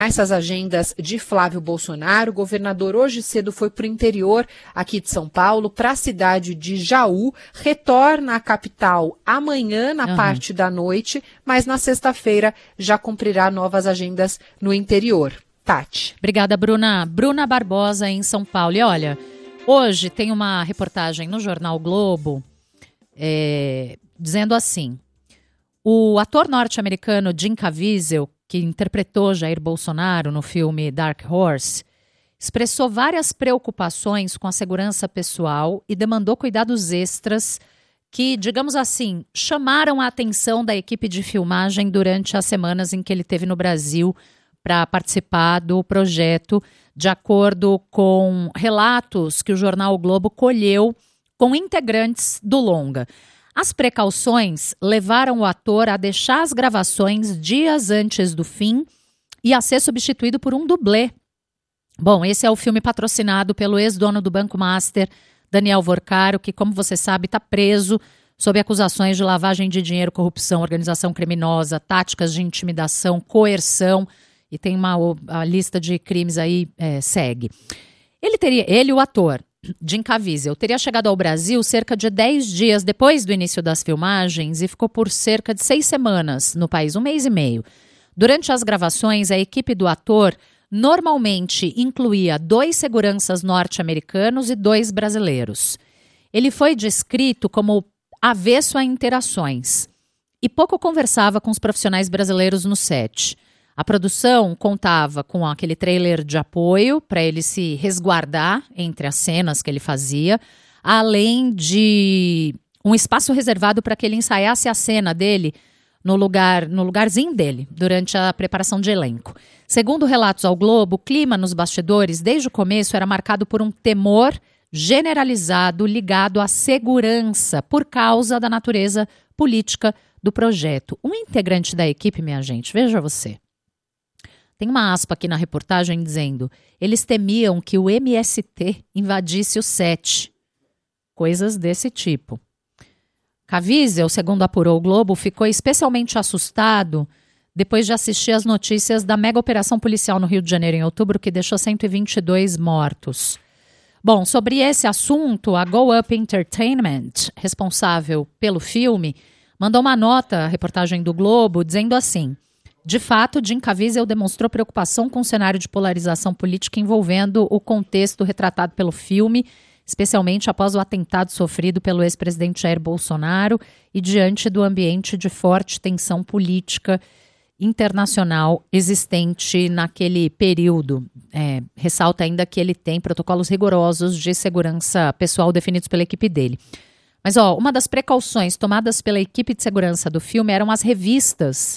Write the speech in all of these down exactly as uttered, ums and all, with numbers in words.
Essas agendas de Flávio Bolsonaro, o governador hoje cedo foi para o interior aqui de São Paulo, para a cidade de Jaú, retorna à capital amanhã na uhum. parte da noite, mas na sexta-feira já cumprirá novas agendas no interior. Tati. Obrigada, Bruna. Bruna Barbosa em São Paulo. E olha, hoje tem uma reportagem no Jornal Globo é, dizendo assim, o ator norte-americano Jim Caviezel, que interpretou Jair Bolsonaro no filme Dark Horse, expressou várias preocupações com a segurança pessoal e demandou cuidados extras que, digamos assim, chamaram a atenção da equipe de filmagem durante as semanas em que ele esteve no Brasil para participar do projeto, de acordo com relatos que o jornal o Globo colheu com integrantes do longa. As precauções levaram o ator a deixar as gravações dias antes do fim e a ser substituído por um dublê. Bom, esse é o filme patrocinado pelo ex-dono do Banco Master, Daniel Vorcaro, que, como você sabe, está preso sob acusações de lavagem de dinheiro, corrupção, organização criminosa, táticas de intimidação, coerção, e tem uma a lista de crimes aí, é, segue. Ele teria, ele, o ator, Jim Caviezel, teria chegado ao Brasil cerca de dez dias depois do início das filmagens e ficou por cerca de seis semanas no país, um mês e meio. Durante as gravações, a equipe do ator normalmente incluía dois seguranças norte-americanos e dois brasileiros. Ele foi descrito como avesso a interações e pouco conversava com os profissionais brasileiros no set. A produção contava com aquele trailer de apoio para ele se resguardar entre as cenas que ele fazia, além de um espaço reservado para que ele ensaiasse a cena dele no lugar, no lugarzinho dele, durante a preparação de elenco. Segundo relatos ao Globo, o clima nos bastidores, desde o começo, era marcado por um temor generalizado ligado à segurança, por causa da natureza política do projeto. Um integrante da equipe, minha gente, veja você. Tem uma aspa aqui na reportagem dizendo: eles temiam que o M S T invadisse o set. Coisas desse tipo. Caviezel, segundo apurou o Globo, ficou especialmente assustado depois de assistir às notícias da mega operação policial no Rio de Janeiro em outubro, que deixou cento e vinte e dois mortos. Bom, sobre esse assunto, a Go Up Entertainment, responsável pelo filme, mandou uma nota à reportagem do Globo dizendo assim: de fato, Jim Caviezel demonstrou preocupação com o cenário de polarização política envolvendo o contexto retratado pelo filme, especialmente após o atentado sofrido pelo ex-presidente Jair Bolsonaro e diante do ambiente de forte tensão política internacional existente naquele período. É, ressalta ainda que ele tem protocolos rigorosos de segurança pessoal definidos pela equipe dele. Mas, ó, uma das precauções tomadas pela equipe de segurança do filme eram as revistas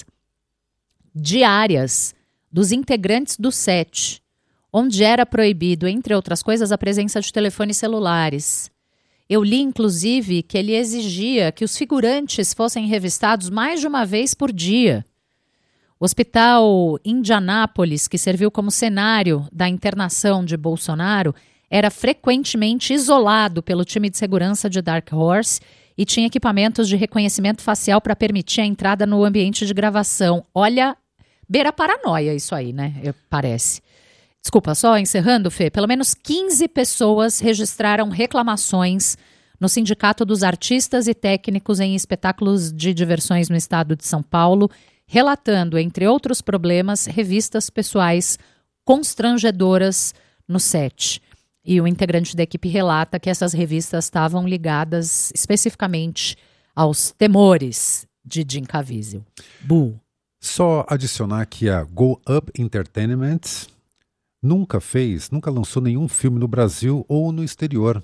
diárias dos integrantes do set, onde era proibido, entre outras coisas, a presença de telefones celulares. Eu li, inclusive, que ele exigia que os figurantes fossem revistados mais de uma vez por dia. O Hospital Indianápolis, que serviu como cenário da internação de Bolsonaro, era frequentemente isolado pelo time de segurança de Dark Horse e tinha equipamentos de reconhecimento facial para permitir a entrada no ambiente de gravação. Olha, beira paranoia isso aí, né? Parece. Desculpa, só encerrando, Fê, pelo menos quinze pessoas registraram reclamações no Sindicato dos Artistas e Técnicos em Espetáculos de Diversões no estado de São Paulo, relatando, entre outros problemas, revistas pessoais constrangedoras no set. E o integrante da equipe relata que essas revistas estavam ligadas especificamente aos temores de Jim Caviezel. Bu. Só adicionar que a Go Up Entertainment nunca fez, nunca lançou nenhum filme no Brasil ou no exterior.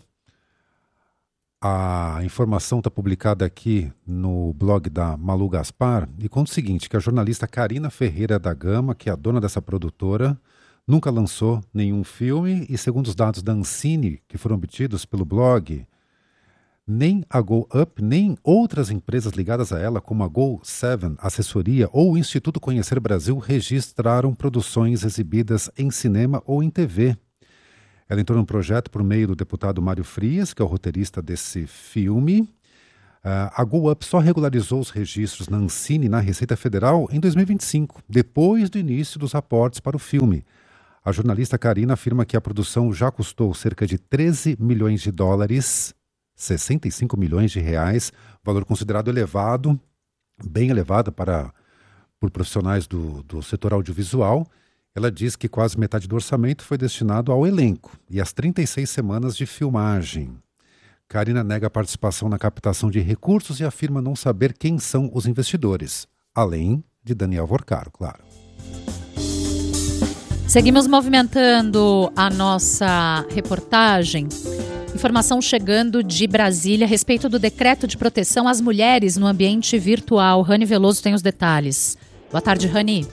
A informação está publicada aqui no blog da Malu Gaspar e conta o seguinte, que a jornalista Karina Ferreira da Gama, que é a dona dessa produtora, nunca lançou nenhum filme e, segundo os dados da Ancine, que foram obtidos pelo blog, nem a Go Up, nem outras empresas ligadas a ela, como a Go sete, Assessoria ou o Instituto Conhecer Brasil, registraram produções exibidas em cinema ou em T V. Ela entrou no projeto por meio do deputado Mário Frias, que é o roteirista desse filme. A GoUp só regularizou os registros na Ancine e na Receita Federal em dois mil e vinte e cinco, depois do início dos aportes para o filme. A jornalista Karina afirma que a produção já custou cerca de treze milhões de dólares, sessenta e cinco milhões de reais, valor considerado elevado, bem elevado para, por profissionais do, do setor audiovisual. Ela diz que quase metade do orçamento foi destinado ao elenco e às trinta e seis semanas de filmagem. Karina nega a participação na captação de recursos e afirma não saber quem são os investidores, além de Daniel Vorcaro, claro. Seguimos movimentando a nossa reportagem. Informação chegando de Brasília a respeito do decreto de proteção às mulheres no ambiente virtual. Rani Veloso tem os detalhes. Boa tarde, Rani.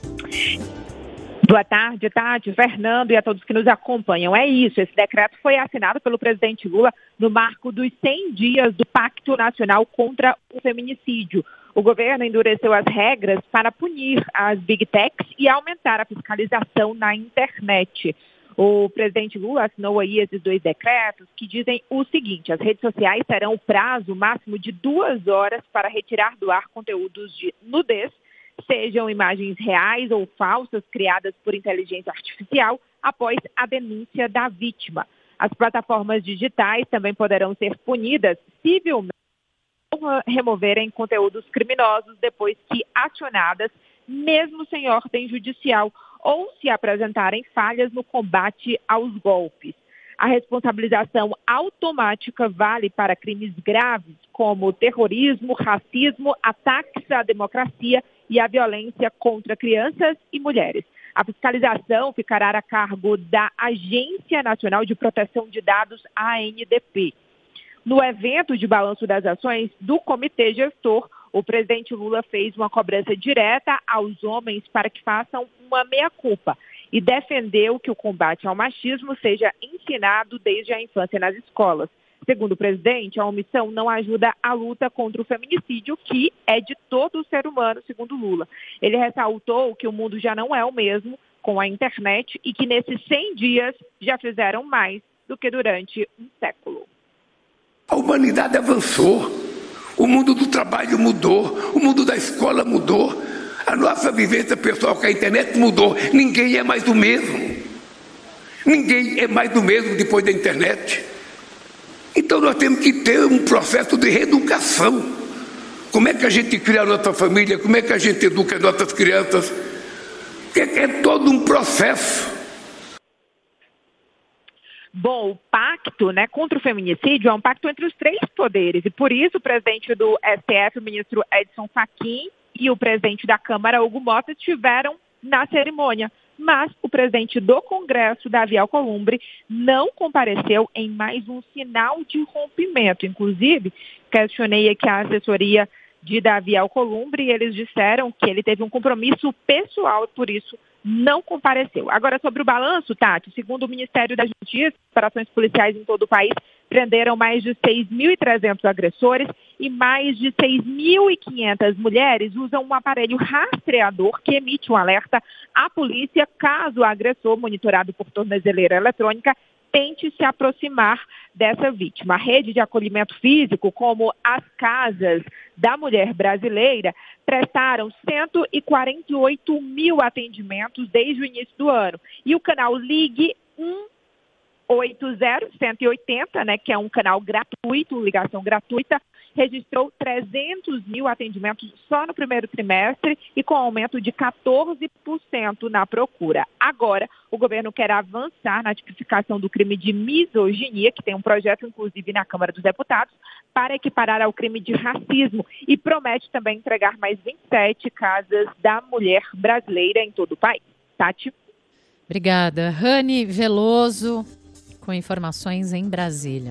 Boa tarde, Tati, Fernando e a todos que nos acompanham. É isso, esse decreto foi assinado pelo presidente Lula no marco dos cem dias do Pacto Nacional contra o Feminicídio. O governo endureceu as regras para punir as Big Techs e aumentar a fiscalização na internet. O presidente Lula assinou aí esses dois decretos que dizem o seguinte: as redes sociais terão o prazo máximo de duas horas para retirar do ar conteúdos de nudez, sejam imagens reais ou falsas criadas por inteligência artificial, após a denúncia da vítima. As plataformas digitais também poderão ser punidas civilmente por removerem conteúdos criminosos depois que acionadas, mesmo sem ordem judicial, ou se apresentarem falhas no combate aos golpes. A responsabilização automática vale para crimes graves como terrorismo, racismo, ataques à democracia e a violência contra crianças e mulheres. A fiscalização ficará a cargo da Agência Nacional de Proteção de Dados, A N D P. No evento de balanço das ações do Comitê Gestor, o presidente Lula fez uma cobrança direta aos homens para que façam uma meia-culpa e defendeu que o combate ao machismo seja ensinado desde a infância nas escolas. Segundo o presidente, a omissão não ajuda a luta contra o feminicídio, que é de todo ser humano, segundo Lula. Ele ressaltou que o mundo já não é o mesmo com a internet e que nesses cem dias já fizeram mais do que durante um século. A humanidade avançou, o mundo do trabalho mudou, o mundo da escola mudou, a nossa vivência pessoal com a internet mudou. Ninguém é mais o mesmo. Ninguém é mais do mesmo depois da internet. Então nós temos que ter um processo de reeducação. Como é que a gente cria a nossa família? Como é que a gente educa as nossas crianças? É, é todo um processo. Bom, o pacto, né, contra o feminicídio é um pacto entre os três poderes. E por isso o presidente do S T F, o ministro Edson Fachin, e o presidente da Câmara, Hugo Mota, estiveram na cerimônia. Mas o presidente do Congresso, Davi Alcolumbre, não compareceu em mais um sinal de rompimento. Inclusive, questionei aqui a assessoria de Davi Alcolumbre e eles disseram que ele teve um compromisso pessoal e, por isso, não compareceu. Agora, sobre o balanço, Tati, segundo o Ministério da Justiça, operações policiais em todo o país prenderam mais de seis mil e trezentos agressores e mais de seis mil e quinhentas mulheres usam um aparelho rastreador que emite um alerta à polícia caso o agressor, monitorado por tornozeleira eletrônica, tente se aproximar dessa vítima. A rede de acolhimento físico, como as casas da mulher brasileira, prestaram cento e quarenta e oito mil atendimentos desde o início do ano. E o canal Ligue um oito zero, cento e oitenta, né, que é um canal gratuito, ligação gratuita, registrou trezentos mil atendimentos só no primeiro trimestre e com aumento de quatorze por cento na procura. Agora, o governo quer avançar na tipificação do crime de misoginia, que tem um projeto, inclusive, na Câmara dos Deputados, para equiparar ao crime de racismo e promete também entregar mais vinte e sete casas da mulher brasileira em todo o país. Tati? Obrigada. Rani Veloso, com informações em Brasília.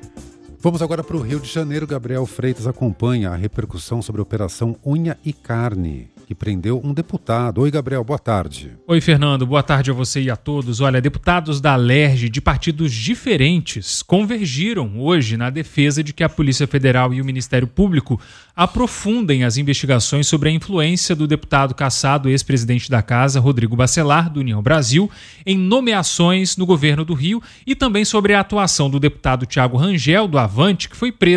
Vamos agora para o Rio de Janeiro. Gabriel Freitas acompanha a repercussão sobre a Operação Unha e Carne, que prendeu um deputado. Oi, Gabriel, boa tarde. Oi, Fernando, boa tarde a você e a todos. Olha, deputados da Alerj de partidos diferentes convergiram hoje na defesa de que a Polícia Federal e o Ministério Público aprofundem as investigações sobre a influência do deputado cassado, ex-presidente da Casa, Rodrigo Bacelar, do União Brasil, em nomeações no governo do Rio e também sobre a atuação do deputado Thiago Rangel, do Avante, que foi preso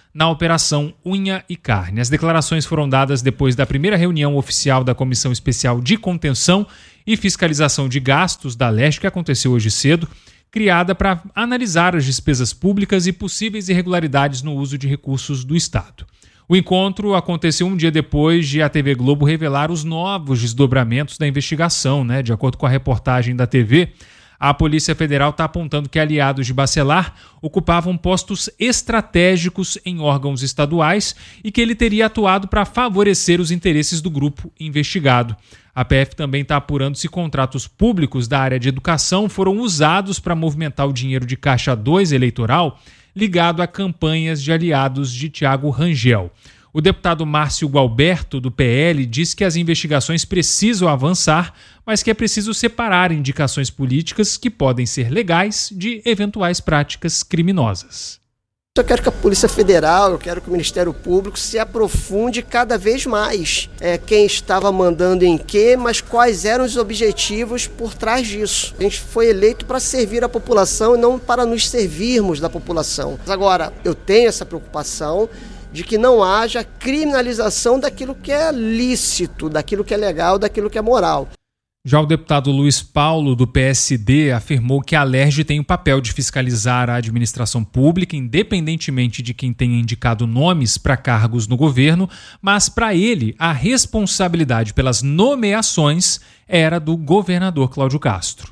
na Operação Unha e Carne. As declarações foram dadas depois da primeira reunião oficial da Comissão Especial de Contenção e Fiscalização de Gastos da Leste, que aconteceu hoje cedo, criada para analisar as despesas públicas e possíveis irregularidades no uso de recursos do Estado. O encontro aconteceu um dia depois de a T V Globo revelar os novos desdobramentos da investigação, né? De acordo com a reportagem da T V, a Polícia Federal está apontando que aliados de Bacelar ocupavam postos estratégicos em órgãos estaduais e que ele teria atuado para favorecer os interesses do grupo investigado. A P F também está apurando se contratos públicos da área de educação foram usados para movimentar o dinheiro de Caixa dois eleitoral ligado a campanhas de aliados de Thiago Rangel. O deputado Márcio Gualberto, do P L, diz que as investigações precisam avançar, mas que é preciso separar indicações políticas que podem ser legais de eventuais práticas criminosas. Eu quero que a Polícia Federal, eu quero que o Ministério Público se aprofunde cada vez mais. É, quem estava mandando em quê, mas quais eram os objetivos por trás disso. A gente foi eleito para servir a população e não para nos servirmos da população. Agora, eu tenho essa preocupação de que não haja criminalização daquilo que é lícito, daquilo que é legal, daquilo que é moral. Já o deputado Luiz Paulo, do P S D, afirmou que a Alerj tem o papel de fiscalizar a administração pública, independentemente de quem tenha indicado nomes para cargos no governo, mas para ele a responsabilidade pelas nomeações era do governador Cláudio Castro.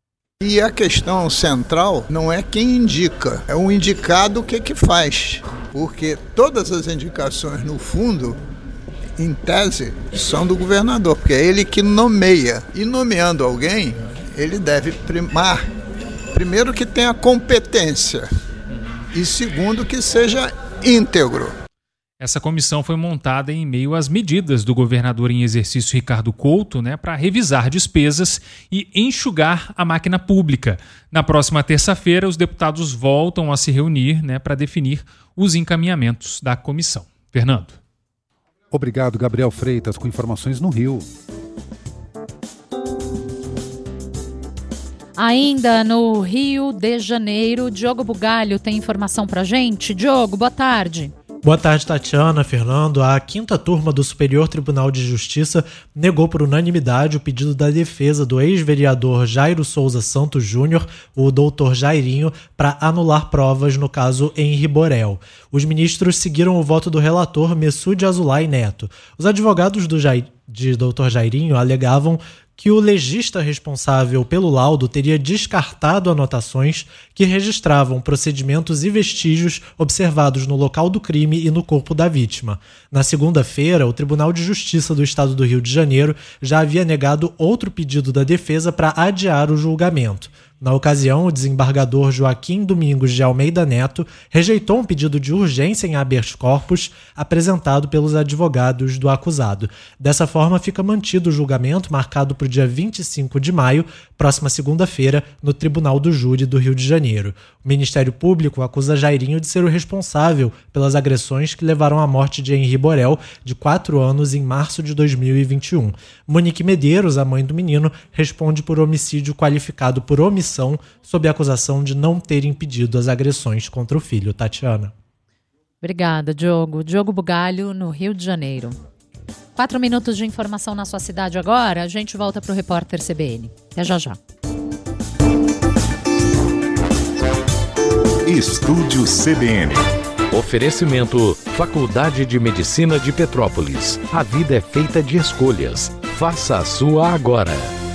E a questão central não é quem indica, é o indicado o que que faz, porque todas as indicações, no fundo, em tese, são do governador, porque é ele que nomeia. E nomeando alguém, ele deve primar, primeiro, que tenha competência e segundo, que seja íntegro. Essa comissão foi montada em meio às medidas do governador em exercício Ricardo Couto, né, para revisar despesas e enxugar a máquina pública. Na próxima terça-feira, os deputados voltam a se reunir, né, para definir os encaminhamentos da comissão. Fernando. Obrigado, Gabriel Freitas, com informações no Rio. Ainda no Rio de Janeiro, Diogo Bugalho tem informação pra gente. Diogo, boa tarde. Boa tarde, Tatiana, Fernando. A quinta turma do Superior Tribunal de Justiça negou por unanimidade o pedido da defesa do ex-vereador Jairo Souza Santos Júnior, o doutor Jairinho, para anular provas no caso Henri Borel. Os ministros seguiram o voto do relator Messoud Azulay Neto. Os advogados do Jair, de doutor Jairinho alegavam que o legista responsável pelo laudo teria descartado anotações que registravam procedimentos e vestígios observados no local do crime e no corpo da vítima. Na segunda-feira, o Tribunal de Justiça do Estado do Rio de Janeiro já havia negado outro pedido da defesa para adiar o julgamento. Na ocasião, o desembargador Joaquim Domingos de Almeida Neto rejeitou um pedido de urgência em habeas corpus apresentado pelos advogados do acusado. Dessa forma, fica mantido o julgamento marcado para o dia vinte e cinco de maio, próxima segunda-feira, no Tribunal do Júri do Rio de Janeiro. O Ministério Público acusa Jairinho de ser o responsável pelas agressões que levaram à morte de Henri Borel, de quatro anos, em março de dois mil e vinte e um. Monique Medeiros, a mãe do menino, responde por homicídio qualificado por omissão sob a acusação de não ter impedido as agressões contra o filho. Tatiana. Obrigada, Diogo. Diogo Bugalho, no Rio de Janeiro. Quatro minutos de informação na sua cidade agora. A gente volta para o repórter C B N. Até já já. Estúdio C B N. Oferecimento Faculdade de Medicina de Petrópolis. A vida é feita de escolhas. Faça a sua agora.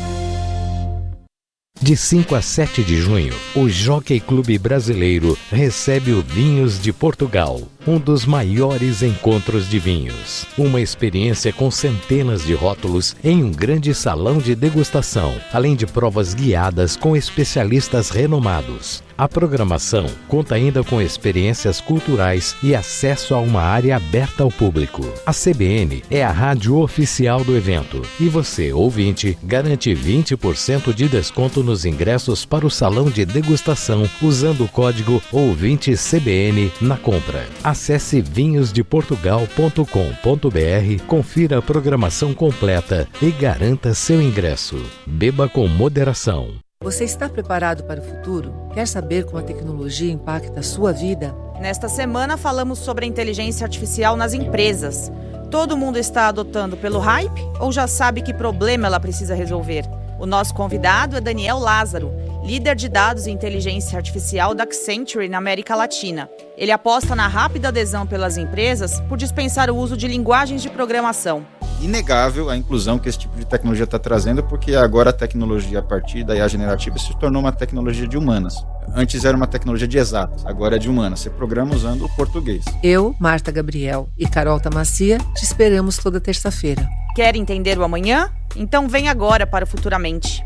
De cinco a sete de junho, o Jockey Clube Brasileiro recebe o Vinhos de Portugal, um dos maiores encontros de vinhos. Uma experiência com centenas de rótulos em um grande salão de degustação, além de provas guiadas com especialistas renomados. A programação conta ainda com experiências culturais e acesso a uma área aberta ao público. A C B N é a rádio oficial do evento e você, ouvinte, garante vinte por cento de desconto nos ingressos para o salão de degustação usando o código ouvinte C B N na compra. Acesse vinhos de portugal ponto com ponto b r, confira a programação completa e garanta seu ingresso. Beba com moderação. Você está preparado para o futuro? Quer saber como a tecnologia impacta a sua vida? Nesta semana falamos sobre a inteligência artificial nas empresas. Todo mundo está adotando pelo hype ou já sabe que problema ela precisa resolver? O nosso convidado é Daniel Lázaro, líder de dados e inteligência artificial da Accenture na América Latina. Ele aposta na rápida adesão pelas empresas por dispensar o uso de linguagens de programação. Inegável a inclusão que esse tipo de tecnologia está trazendo, porque agora a tecnologia a partir da I A generativa se tornou uma tecnologia de humanas. Antes era uma tecnologia de exatas, agora é de humanas. Você programa usando o português. Eu, Marta Gabriel e Carol Tamacia te esperamos toda terça-feira. Quer entender o amanhã? Então vem agora para o Futuramente.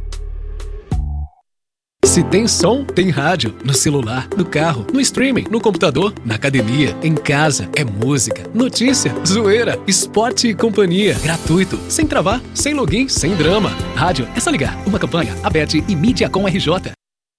Se tem som, tem rádio. No celular, no carro, no streaming, no computador, na academia, em casa. É música, notícia, zoeira, esporte e companhia. Gratuito, sem travar, sem login, sem drama. Rádio, é só ligar. Uma campanha, a B E T e Mídia com R J.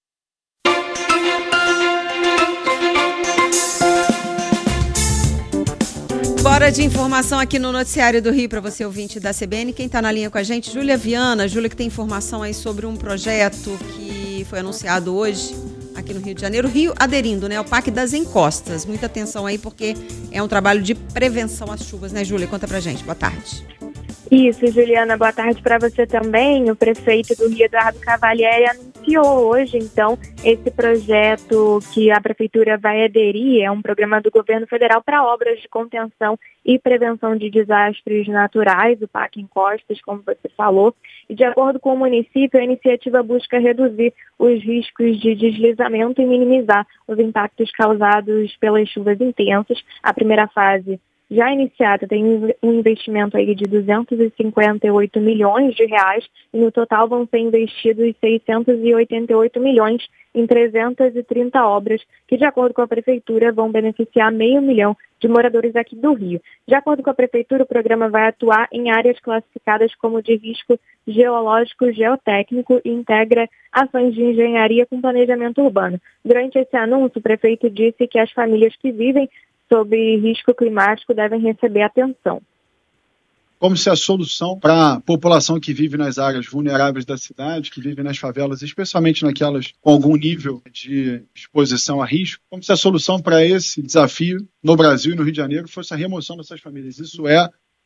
Bora de informação aqui no Noticiário do Rio para você, ouvinte da C B N. Quem está na linha com a gente, Júlia Viana. Júlia, que tem informação aí sobre um projeto que foi anunciado hoje aqui no Rio de Janeiro. Rio aderindo, né, ao Parque das Encostas. Muita atenção aí, porque é um trabalho de prevenção às chuvas, né, Júlia? Conta pra gente. Boa tarde. Isso, Juliana, boa tarde para você também. O prefeito do Rio, Eduardo Cavalieri, anunciou hoje, então, esse projeto que a prefeitura vai aderir. É um programa do governo federal para obras de contenção e prevenção de desastres naturais, o Parque Encostas, como você falou. E, de acordo com o município, a iniciativa busca reduzir os riscos de deslizamento e minimizar os impactos causados pelas chuvas intensas. A primeira fase já iniciada tem um investimento aí de duzentos e cinquenta e oito milhões de reais e no total vão ser investidos seiscentos e oitenta e oito milhões em trezentas e trinta obras que, de acordo com a prefeitura, vão beneficiar meio milhão de moradores aqui do Rio. De acordo com a prefeitura, o programa vai atuar em áreas classificadas como de risco geológico geotécnico e integra ações de engenharia com planejamento urbano. Durante esse anúncio, o prefeito disse que as famílias que vivem sob risco climático devem receber atenção. Como se a solução para a população que vive nas áreas vulneráveis da cidade, que vive nas favelas, especialmente naquelas com algum nível de exposição a risco, como se a solução para esse desafio no Brasil e no Rio de Janeiro fosse a remoção dessas famílias. Isso é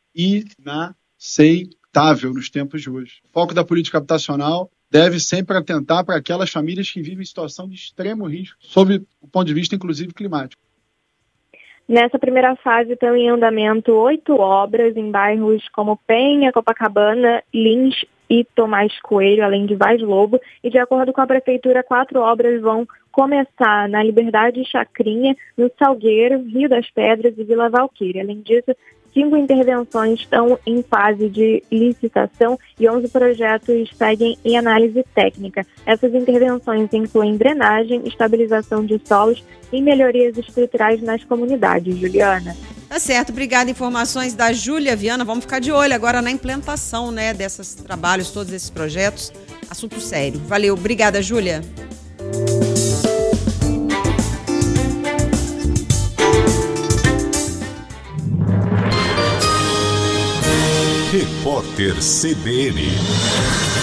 inaceitável nos tempos de hoje. O foco da política habitacional deve sempre atentar para aquelas famílias que vivem em situação de extremo risco, sob o ponto de vista, inclusive, climático. Nessa primeira fase estão em andamento oito obras em bairros como Penha, Copacabana, Lins e Tomás Coelho, além de Vaz Lobo. E de acordo com a prefeitura, quatro obras vão começar na Liberdade e Chacrinha, no Salgueiro, Rio das Pedras e Vila Valquíria. Além disso, cinco intervenções estão em fase de licitação e onze projetos seguem em análise técnica. Essas intervenções incluem drenagem, estabilização de solos e melhorias estruturais nas comunidades. Juliana. Tá certo, obrigada. Informações da Júlia Viana. Vamos ficar de olho agora na implantação, né, desses trabalhos, todos esses projetos. Assunto sério. Valeu, obrigada, Júlia. Repórter C B N.